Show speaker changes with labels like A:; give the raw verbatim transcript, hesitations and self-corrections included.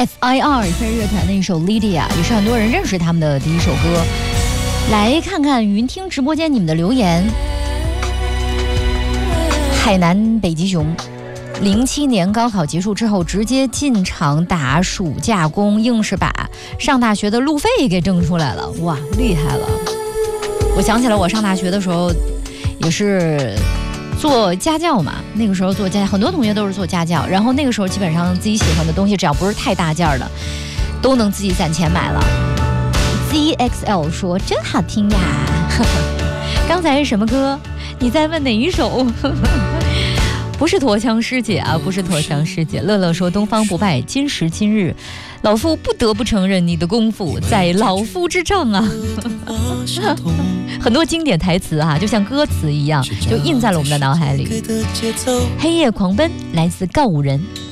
A: F I R 飞儿乐团的一首 Lydia， 也是很多人认识他们的第一首歌。来看看云听直播间你们的留言。海南北极熊，零七年高考结束之后，直接进厂打暑假工，硬是把上大学的路费给挣出来了，哇，厉害了！我想起来，我上大学的时候也是做家教嘛，那个时候做家教，很多同学都是做家教，然后那个时候基本上自己喜欢的东西，只要不是太大件的，都能自己攒钱买了。Z X L 说真好听呀，刚才是什么歌？你在问哪一首？不是驼枪师姐啊，不是驼枪师姐。乐乐说东方不败，今时今日，老夫不得不承认你的功夫在老夫之上啊。很多经典台词啊，就像歌词一样，就印在了我们的脑海里。黑夜狂奔来自告五人。